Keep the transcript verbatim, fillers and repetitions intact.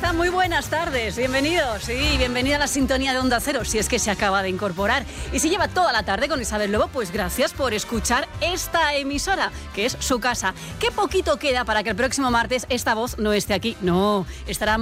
están? Muy buenas tardes, bienvenidos. Sí, bienvenida a la sintonía de Onda Cero, si es que se acaba de incorporar. Y si lleva toda la tarde con Isabel Lobo, pues gracias por escuchar esta emisora, que es su casa. Qué poquito queda para que el próximo martes esta voz no esté aquí. No, estará